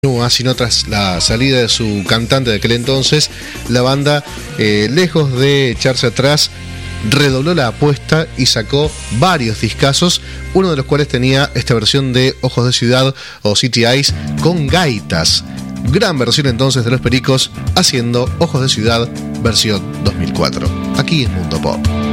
Sino tras la salida de su cantante de aquel entonces, la banda, lejos de echarse atrás, redobló la apuesta y sacó varios discazos, uno de los cuales tenía esta versión de Ojos de Ciudad o City Eyes con gaitas. Gran versión entonces de Los Pericos haciendo Ojos de Ciudad versión 2004. Aquí en Mundo Pop.